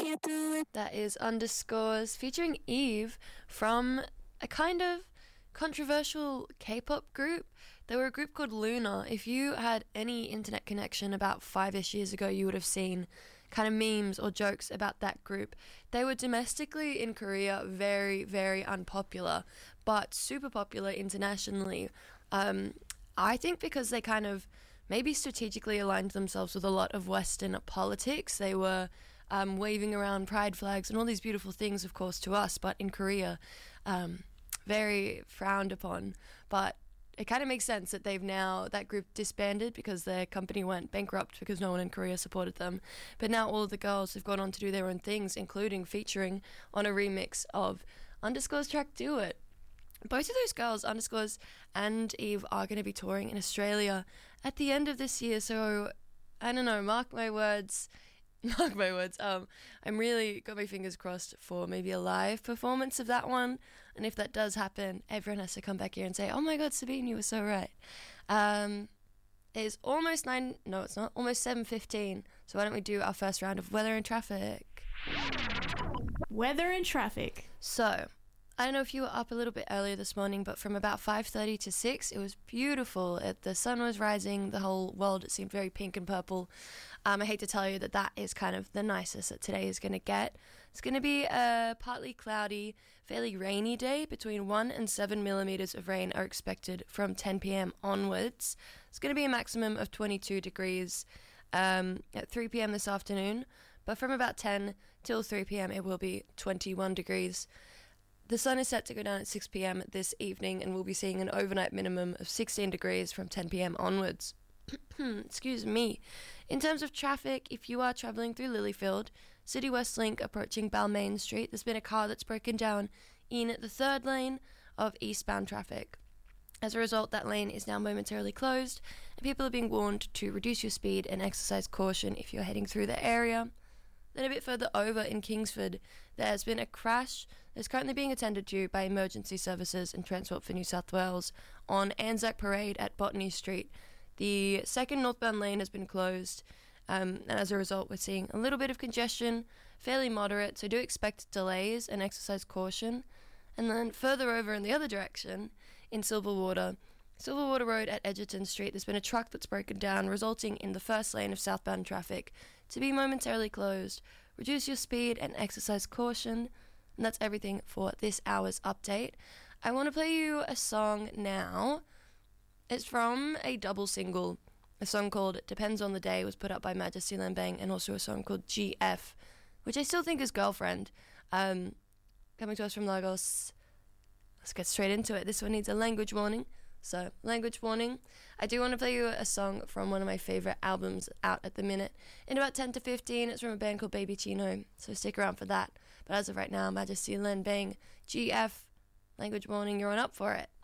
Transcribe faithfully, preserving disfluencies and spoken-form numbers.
That is Underscores featuring Eve from a kind of controversial K-pop group. They were a group called Luna. If you had any internet connection about five-ish years ago, you would have seen kind of memes or jokes about that group. They were domestically in Korea very, very unpopular, but super popular internationally. Um, I think because they kind of maybe strategically aligned themselves with a lot of Western politics. They were um, waving around pride flags and all these beautiful things, of course, to us, but in Korea, um, very frowned upon. But it kind of makes sense that they've now, that group disbanded because their company went bankrupt because no one in Korea supported them. But now all of the girls have gone on to do their own things, including featuring on a remix of Underscore's track Do It. Both of those girls, Underscores and Eve, are going to be touring in Australia at the end of this year. So, I don't know, mark my words. Mark my words. Um, I'm really got my fingers crossed for maybe a live performance of that one. And if that does happen, everyone has to come back here and say, oh my God, Sabine, you were so right. Um, it is almost nine, no, it's not, almost seven fifteen. So why don't we do our first round of weather and traffic? Weather and traffic. So, I don't know if you were up a little bit earlier this morning, but from about five thirty to six, it was beautiful. It, the sun was rising, the whole world seemed very pink and purple. Um, I hate to tell you that that is kind of the nicest that today is going to get. It's going to be a partly cloudy, fairly rainy day. Between one and seven millimeters of rain are expected from ten p.m. onwards. It's going to be a maximum of twenty-two degrees um, at three p.m. this afternoon, but from about ten till three p.m. it will be twenty-one degrees. The sun is set to go down at six p.m. this evening, and we'll be seeing an overnight minimum of sixteen degrees from ten p.m. onwards. Excuse me. In terms of traffic, if you are travelling through Lilyfield, City West Link approaching Balmain Street, there's been a car that's broken down in the third lane of eastbound traffic. As a result, that lane is now momentarily closed, and people are being warned to reduce your speed and exercise caution if you're heading through the area. Then a bit further over in Kingsford, there's been a crash that's currently being attended to by Emergency Services and Transport for New South Wales on Anzac Parade at Botany Street. The second northbound lane has been closed, um, and as a result we're seeing a little bit of congestion, fairly moderate, so do expect delays and exercise caution. And then further over in the other direction, in Silverwater, Silverwater Road at Edgerton Street, there's been a truck that's broken down, resulting in the first lane of southbound traffic to be momentarily closed. Reduce your speed and exercise caution. And that's everything for this hour's update. I want to play you a song now. It's from a double single. A song called Depends on the Day was put up by Majesty Lembang, and also a song called G F, which I still think is Girlfriend. Um, coming to us from Lagos. Let's get straight into it. This one needs a language warning. So, language warning. I do want to play you a song from one of my favourite albums out at the minute. In about ten to fifteen, it's from a band called Baby Chino, so stick around for that. But as of right now, Majesty Lembang, G F, language warning, you're on up for it.